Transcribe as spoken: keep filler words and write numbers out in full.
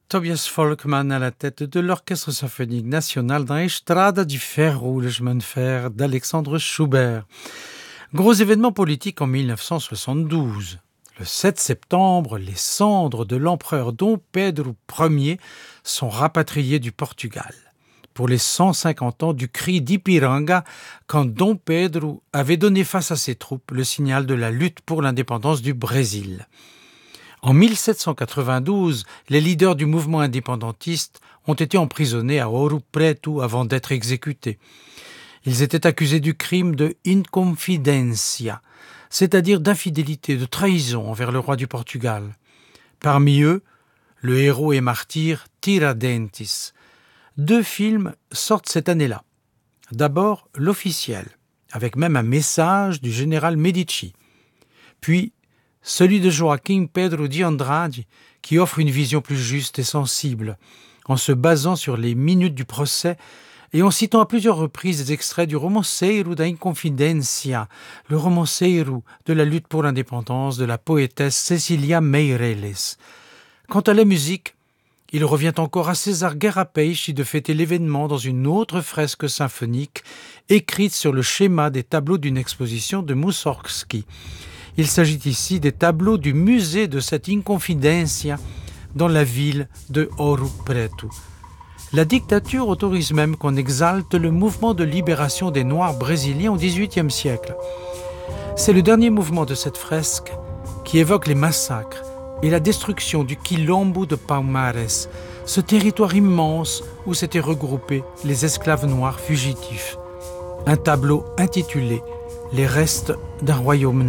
Tobias Volkmann à la tête de l'Orchestre symphonique national dans Estrada du Ferro, le chemin de fer d'Alexandre Schubert. Gros événement politique en mille neuf cent soixante-douze. Le sept septembre, les cendres de l'empereur Dom Pedro Ier sont rapatriées du Portugal pour les cent cinquante ans du cri d'Ipiranga, quand Dom Pedro avait donné face à ses troupes le signal de la lutte pour l'indépendance du Brésil. En mille sept cent quatre-vingt-douze, les leaders du mouvement indépendantiste ont été emprisonnés à Ouro Preto avant d'être exécutés. Ils étaient accusés du crime de inconfidencia, c'est-à-dire d'infidélité, de trahison envers le roi du Portugal. Parmi eux, le héros et martyr Tiradentes. Deux films sortent cette année-là. D'abord, L'Officiel, avec même un message du général Medici. Puis, celui de Joaquim Pedro de Andrade, qui offre une vision plus juste et sensible, en se basant sur les minutes du procès et en citant à plusieurs reprises des extraits du Romanceiro da Inconfidencia, le Romanceiro de la lutte pour l'indépendance de la poétesse Cecília Meirelles. Quant à la musique, il revient encore à César Guerra Peixe de fêter l'événement dans une autre fresque symphonique écrite sur le schéma des tableaux d'une exposition de Mussorgsky. Il s'agit ici des tableaux du musée de cette Inconfidencia dans la ville de Ouro Preto. La dictature autorise même qu'on exalte le mouvement de libération des Noirs brésiliens au dix-huitième siècle. C'est le dernier mouvement de cette fresque qui évoque les massacres et la destruction du Quilombo de Palmares, ce territoire immense où s'étaient regroupés les esclaves noirs fugitifs. Un tableau intitulé « Les restes d'un royaume noir ».